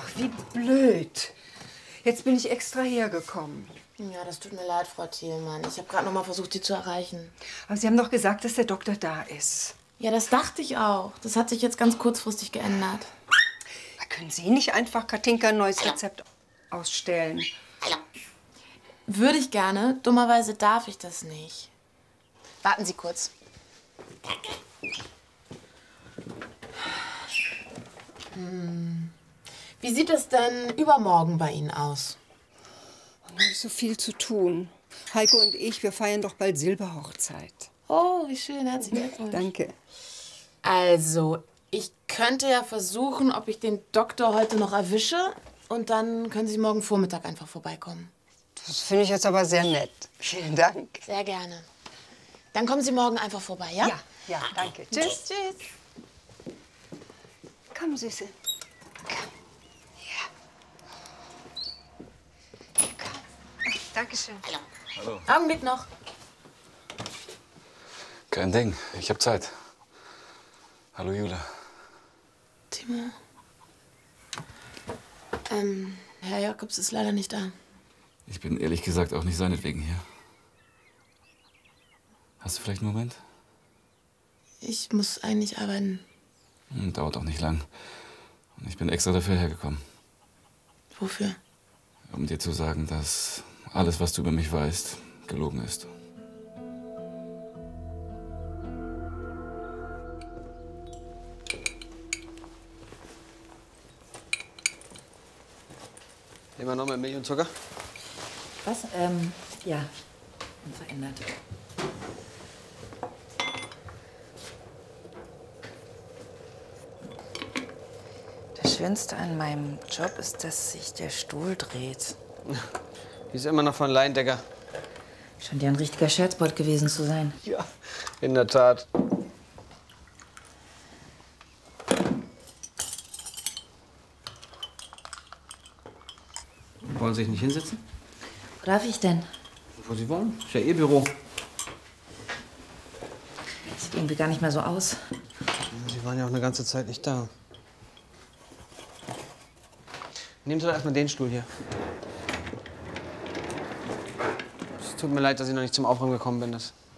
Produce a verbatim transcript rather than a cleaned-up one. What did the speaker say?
wie blöd. Jetzt bin ich extra hergekommen. Ja, das tut mir leid, Frau Thielmann. Ich habe gerade noch mal versucht, Sie zu erreichen. Aber Sie haben doch gesagt, dass der Doktor da ist. Ja, das dachte ich auch. Das hat sich jetzt ganz kurzfristig geändert. Können Sie nicht einfach Katinka ein neues Rezept ausstellen? Würde ich gerne. Dummerweise darf ich das nicht. Warten Sie kurz. Hm. Wie sieht es denn übermorgen bei Ihnen aus? Ich habe so viel zu tun. Heiko und ich, wir feiern doch bald Silberhochzeit. Oh, wie schön. Herzlichen Glückwunsch. Danke. Also, ich könnte ja versuchen, ob ich den Doktor heute noch erwische. Und dann können Sie morgen Vormittag einfach vorbeikommen. Das finde ich jetzt aber sehr nett. Vielen Dank. Sehr gerne. Dann kommen Sie morgen einfach vorbei, ja? Ja, ja, danke. Tschüss. Tschüss. Komm, Süße. Komm. Ja. Komm. Dankeschön. Hallo. Hallo. Augenblick noch. Kein Ding, ich habe Zeit. Hallo, Jula. Timo. Ähm, Herr Jakobs ist leider nicht da. Ich bin ehrlich gesagt auch nicht seinetwegen hier. Hast du vielleicht einen Moment? Ich muss eigentlich arbeiten. Hm, dauert auch nicht lang. Und ich bin extra dafür hergekommen. Wofür? Um dir zu sagen, dass alles, was du über mich weißt, gelogen ist. Immer noch mit Milch und Zucker? Was? Ähm, ja. Unverändert. Das Schönste an meinem Job ist, dass sich der Stuhl dreht. Die ist immer noch von Leindecker. Scheint ja ein richtiger Scherzbold gewesen zu sein. Ja, in der Tat. Wollen Sie sich nicht hinsetzen? Wo darf ich denn? Wo Sie wollen. Ist ja Ihr Büro. Sieht irgendwie gar nicht mehr so aus. Sie waren ja auch eine ganze Zeit nicht da. Nehmen Sie doch erstmal den Stuhl hier. Es tut mir leid, dass ich noch nicht zum Aufräumen gekommen bin. Das